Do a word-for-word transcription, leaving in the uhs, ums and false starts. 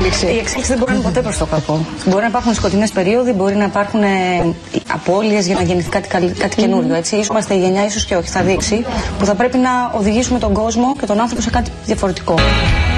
εξέλιξη. Η εξέλιξη δεν μπορεί να είναι ποτέ προς το κακό. Μπορεί να υπάρχουν σκοτεινές περίοδοι, μπορεί να υπάρχουν ε, απώλειες για να γεννηθεί κάτι, κάτι καινούριο. Έτσι. Ίσως είμαστε η γενιά, ίσως και όχι, θα δείξει, που θα πρέπει να οδηγήσουμε τον κόσμο και τον άνθρωπο σε κάτι διαφορετικό.